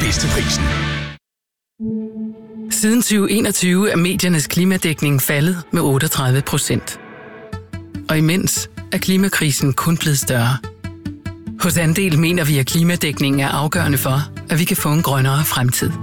bedste prisen. Siden 2021 er mediernes klimadækning faldet med 38%. Og imens er klimakrisen kun blevet større. Hos Andel mener vi, at klimadækningen er afgørende for, at vi kan få en grønnere fremtid.